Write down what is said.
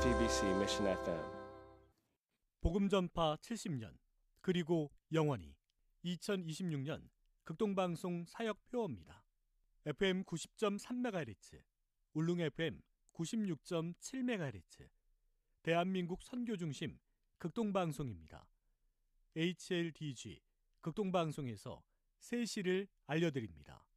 JTBC Mission FM. 복음전파 70년 그리고 영원히 2026년 극동방송 사역표어입니다. FM 90.3MHz, 울릉 FM 96.7MHz, 대한민국 선교중심 극동방송입니다. HLDG 극동방송에서 새 시를 알려드립니다.